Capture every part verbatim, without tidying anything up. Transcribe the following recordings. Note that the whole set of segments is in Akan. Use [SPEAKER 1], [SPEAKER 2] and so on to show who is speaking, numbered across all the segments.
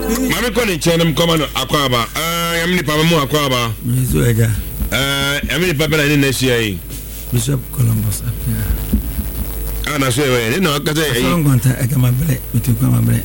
[SPEAKER 1] Mami koni chenem koma no akwaba. Eh yamni pa mu akwaba.
[SPEAKER 2] Mizo eja.
[SPEAKER 1] Eh yamni pa bela ni nesia yi.
[SPEAKER 2] Bishop Columbus apia.
[SPEAKER 1] Ana so we no akaze yi.
[SPEAKER 2] So ngonta ega mabele, mitu kwa mabele.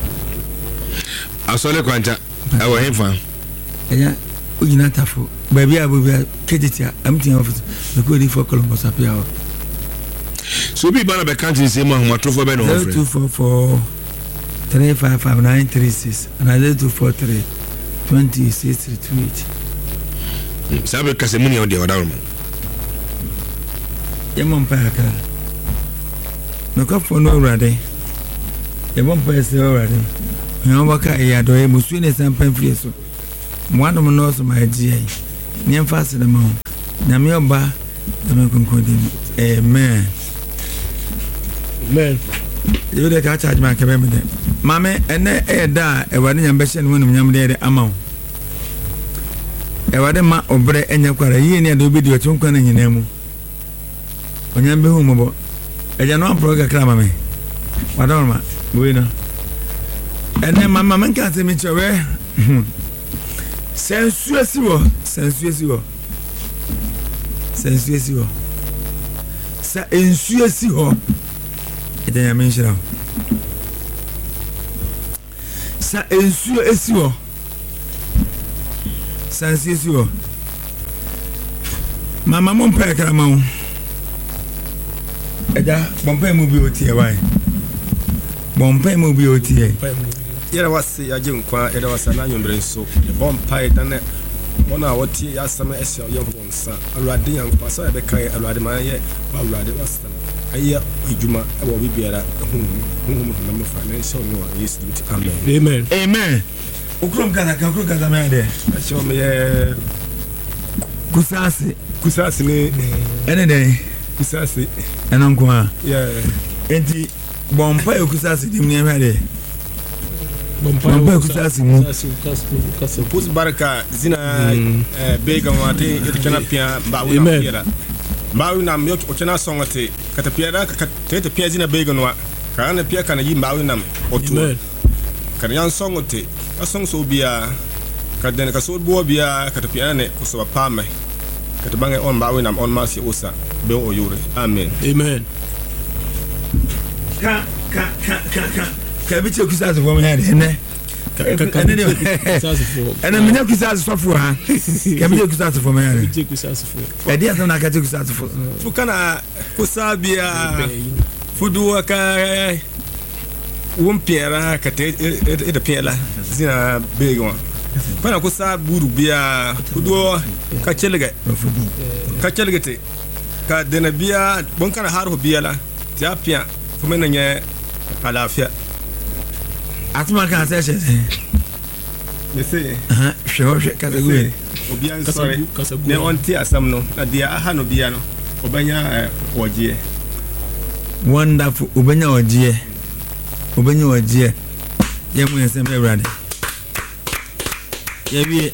[SPEAKER 1] Asole kwanta. Awo hefa.
[SPEAKER 2] Eja ujina tafu. Baby abu kejitia amti office. Beko di for Columbus apia.
[SPEAKER 1] So be bana be country say mo ahmatrofo be no ofre.
[SPEAKER 2] zero two four four three five five nine three six and zero two four three two six three two eight.
[SPEAKER 1] Sabe kasemuni o de wadawo mo.
[SPEAKER 2] Yemon pa aka. No ka fo no urade. Yemon pa se urade. Nyo baka ya do e musu ne sampan fie so. Mwano mo no so ma ji ai. Nyem fa se de ma. Nyame oba na me konkodi. Amen.
[SPEAKER 3] Amen.
[SPEAKER 2] You dey catch charge man kebe me dem. Mame ene e da e wade nyam be hye ne wonum nyam de ama wo. E wade ma obre enya kwara yi ne de obi di otu nkwa na nyina mu. Onyam be hu mo bo. E ja no pro ga kra mame. Wada ma we no. Ene mama man ka se mi chewe. Sensu esi wo, sensu esi wo. Sensu esi wo. Sa ensu esi ho. Ede ya menshira. Sa ensu esi ho. Sa ensu esi ho. Mama mo mpa kra ma wo. Eda bompa mu bi oti e wai. Bompa mu bi oti e.
[SPEAKER 4] Yera wasi ya jinkwa yera wasa na nyombre nso. E bompa e dane ona woti ya sama esi ye honsa. Alwade yankwa so e be kai alwade ma ye wa alwade wasa. Aya ejuma e wo bibiara hunu hunu na mo financial no yes duty. Amen.
[SPEAKER 3] Amen.
[SPEAKER 2] Amen. Okrom kana ka okrom kana me de.
[SPEAKER 4] Show me ye
[SPEAKER 2] Kusasi
[SPEAKER 4] kusasi ni
[SPEAKER 2] ene de
[SPEAKER 4] kusasi
[SPEAKER 2] eno kwa.
[SPEAKER 4] yeah.
[SPEAKER 2] Enti bompa e kusasi dim ne me de.
[SPEAKER 3] Bompa
[SPEAKER 2] e kusasi mu.
[SPEAKER 3] Kusasi
[SPEAKER 4] Pus baraka zina eh bega wate itchana pia ba we
[SPEAKER 3] Amen.
[SPEAKER 4] na ba we na myo ochana songote kata pia da kata pia zina bega no kana pia kana yi ba we na otu kana yan songote asong so bia kada ka so bo bia kata pia ne ko so pa me kata bange on ba we na on masi osa be o yure. Amen.
[SPEAKER 3] Amen.
[SPEAKER 2] Ka ka ka ka ka ka bi che kusasi fo me de ne. Ene me ne kusasi so fo ha. Ka bi che kusasi fo me de.
[SPEAKER 3] Je kusasi fo.
[SPEAKER 2] E dia so na ka che kusasi fo.
[SPEAKER 4] Fu kana kusabia fudu ka won piera kata e de piela zina bega pana ko sa buru bia kudo ka chelega ka chelegete ka dena bia bon kana haro bia la ja pia fumena nye alafia
[SPEAKER 2] Atuma ka se se.
[SPEAKER 4] mese
[SPEAKER 2] Aha, sho sho ka se
[SPEAKER 4] obia sorry ne onti asam no na dia aha no bia no obanya wojie
[SPEAKER 2] wonderful obenya wojie obenya wojie ye mu yesem everade ye bi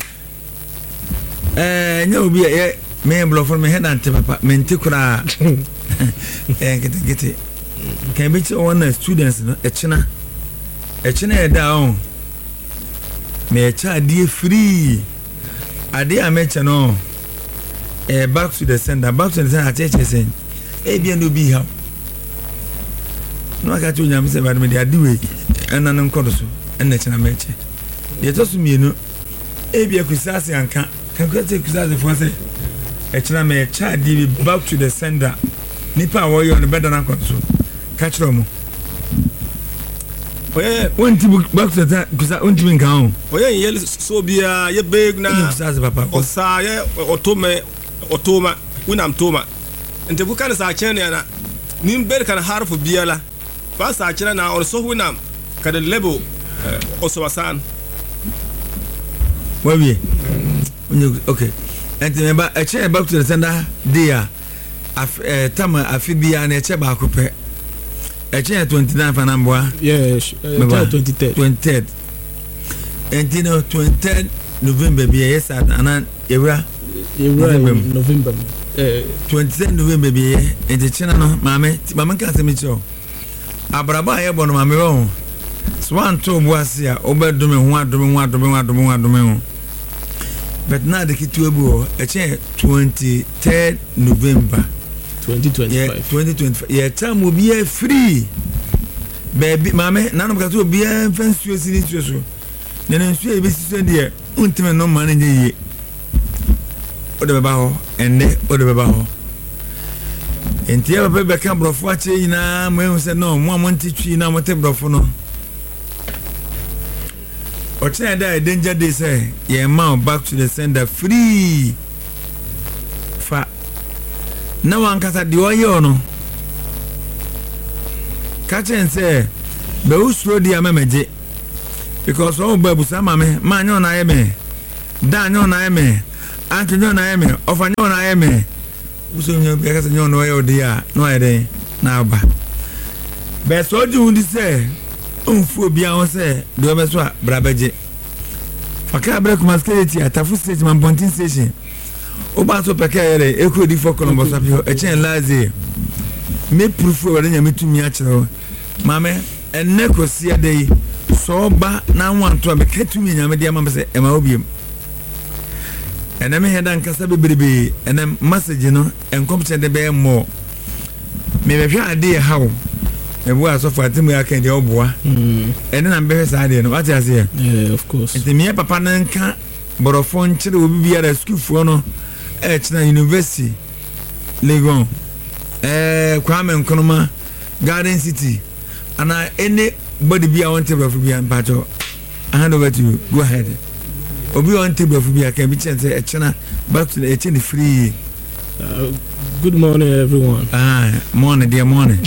[SPEAKER 2] eh nya obi ye me blofo me head ante papa me nti kura eh kete kete kan be chi one students no echina echina e da on me cha die free ade ameche no eh back to the sender back to the sender acheche sen e bia no bi ha no aka tu nyam se ba me de ade we ena no nkodo so ena china meche ye to su mienu e bia kusase anka kan kwete kusase fo se e china me cha di back to the sender nipa wo yo no beda na nkodo so ka chiro mu oye wonti back to the kusa wonti min kan
[SPEAKER 4] oye ye so bia ye beg na
[SPEAKER 2] kusase papa
[SPEAKER 4] o sa ye otome otoma unam toma ente bu kan sa chene na nim ber kan harfu bia la ba sa chene na or so unam kada lebo o so wasan
[SPEAKER 2] wawie okay ente me ba e che back to the sender dia af eh tama afibia na e che ba akopɛ e che twenty-nine fanamboa
[SPEAKER 3] yes uh, twenty-third
[SPEAKER 2] twenty-third ente no twenty-third November bi yes anan ewra
[SPEAKER 3] November eh
[SPEAKER 2] twenty-third November bi ente chena no mame mame ka se mi cho abraba ye bono mame wo Swan to Boasia, Oberdome, one domain, one domain, one domain, one domain. But now the key to a boy, a chair twenty-third November
[SPEAKER 3] twenty twenty-five.
[SPEAKER 2] Yeah, twenty twenty-five. Yeah, time will be a free. Baby, mamma, none of us will be a fancy in it. Then I'm sure this is dear, ultimate no money in the year. What about and what about? And the other baby camp of watching now, when said no, one want to see now what table for no. Or say that danger they say, yeah, mount back to the sender free. Fa no one can say the oil no. Catch and say, but who's slow the amage? Because all babies are mammy, man, on I am a Dan on I am a Anthony on I am a of an on I am a who's on your because you know where they are, no idea now. But so do you say, um, for beyond say, do a meswa, Brabaje. For Cabra Masquerade at Tafu Station, and Pontin Station. Obaso Pacare, Echo di for Columbus up here, a chain lazy. Me prefer when you meet to me actually, Mamma, and Neko see a day. So ba na want to be kept to me and my mama say Emma Obium. And I may have done Casabi baby and then message you know and competent the bear more. Maybe I idea how the boy so far Timmy I can the old boy. And then I'm very sad you know what I say.
[SPEAKER 3] Yeah, of course.
[SPEAKER 2] The mere papa nanka but a phone child will be at a school for no at University Legon. Eh Kwame Nkrumah Garden City and I any body be on table for be and pato. I hand over to you. Go ahead. Or be on table for be I can be chance a channel back to the eighteen free.
[SPEAKER 3] Uh, good morning, everyone.
[SPEAKER 2] Ah, morning, dear morning.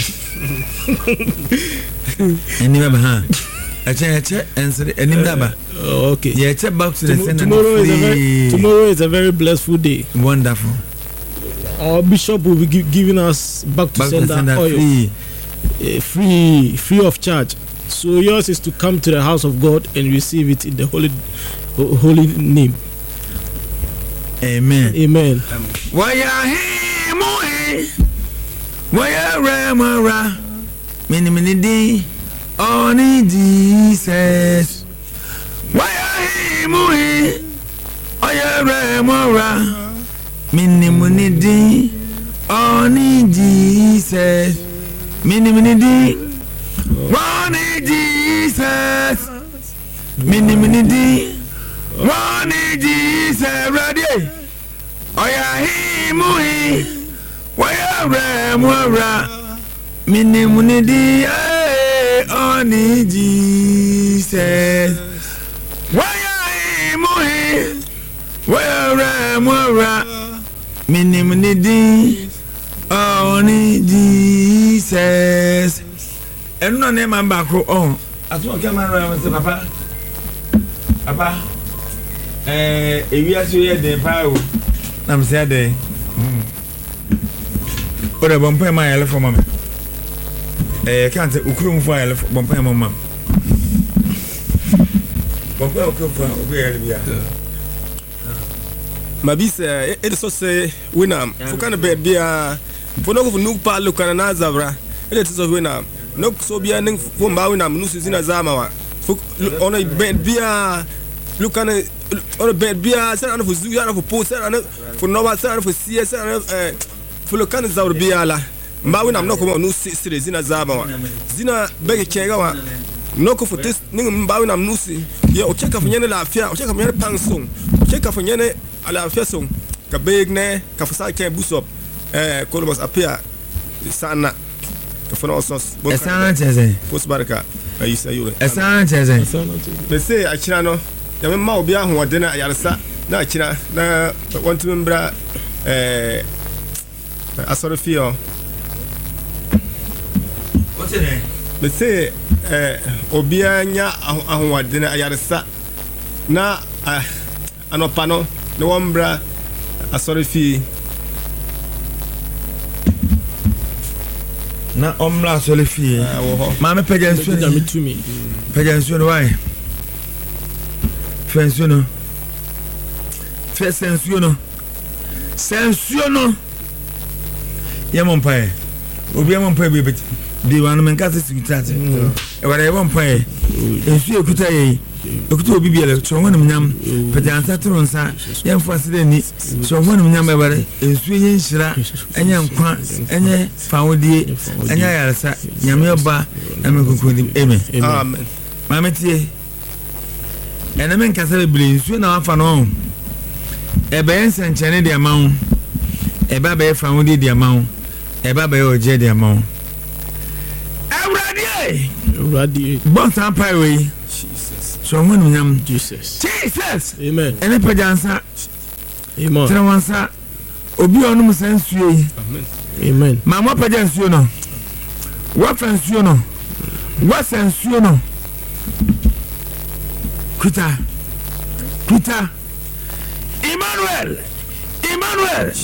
[SPEAKER 2] And you ever huh? I check and say and number.
[SPEAKER 3] Okay.
[SPEAKER 2] Yeah, check back to the
[SPEAKER 3] Tom- tomorrow is a very tomorrow is a very blessed day.
[SPEAKER 2] Wonderful.
[SPEAKER 3] Our bishop will be gi- giving us back to
[SPEAKER 2] Back to
[SPEAKER 3] sender
[SPEAKER 2] sender
[SPEAKER 3] oil.
[SPEAKER 2] free.
[SPEAKER 3] Uh, free free of charge. So yours is to come to the house of God and receive it in the holy ho- holy name.
[SPEAKER 2] Amen.
[SPEAKER 3] Amen.
[SPEAKER 2] Why are he moe? Why are Ramara? Many many day only Jesus. Why are he moe? Why are Ramara? Many many day only Jesus. Many many day. One Jesus, mini mini di, one Jesus, ready? Oya hi mui, oya remora, mini mini di, only Jesus. Oya hi mui, oya remora, mini mini di, only Jesus. And no name and back on. As one come around and say, Papa, Papa, eh, if you are here, the power, I'm sad. But a bumper my elephant, mamma. Eh, can't say Ukrum for elephant, bumper, mamma. Bumper, Ukrum for where we are.
[SPEAKER 4] Mabisa, it is so say, Winam, for kind of bed beer, for no new part look at another Zabra, it is a winner. No so be an from Bawinam, Nusina Zamawa. On a bed beer, look on a on a bed beer, send for Zuyan for post for Nova San for C S for Locan Zaurbiala. Bawinam no come on no sister Zina Zamawa. Zina Beggy Chegawa. No for this Ning Bawinam Nusi. Yeah, check up for Yena Affair, check up Yena Pansong, check up for Yena Alafesong, Cabegne, Cafasa can boost up. Eh, Columbus appear. Sana.
[SPEAKER 2] Esan cheze.
[SPEAKER 4] Post baraka. Ayi sayo.
[SPEAKER 2] Esan cheze.
[SPEAKER 4] Me say akira no. Ya me ma obi ahoɔden na yaresa na akira na want to membra eh asorofio.
[SPEAKER 2] What's it name?
[SPEAKER 4] Me say eh obi anya ahoɔden na yaresa na anopa no na wombra asorofie.
[SPEAKER 2] Na omla so le fie ma me pagya nsu na
[SPEAKER 3] me to me
[SPEAKER 2] pagya nsu no why fensu no fensu no sensu no yamon pae obi yamon pae bi bi di wan men ka se sikitati e wara yamon pae nsuo ekuta ye ekuta obi bi ele chonwo nim nyam pejansa toro nsa yemfo asede ni chonwo nim nyam ebare nsuo ye nhyira enye nkwa enye fawodie enye yaresa nyame oba amekokodim amen
[SPEAKER 4] amen
[SPEAKER 2] mametie eneme nkasa bebele nsuo na wafa no ebe ensenchene de amawo eba be fawodie de amawo eba be oje de amawo awrade
[SPEAKER 3] Awurade
[SPEAKER 2] bon san pai we Jesus so wonu nyam
[SPEAKER 3] Jesus
[SPEAKER 2] Jesus
[SPEAKER 3] amen
[SPEAKER 2] ene pajansa
[SPEAKER 3] amen
[SPEAKER 2] trawansa obi onum sansuo yi
[SPEAKER 4] amen
[SPEAKER 2] amen mama pajansuo no wa fansuo no wa sansuo no kuta kuta Emmanuel Emmanuel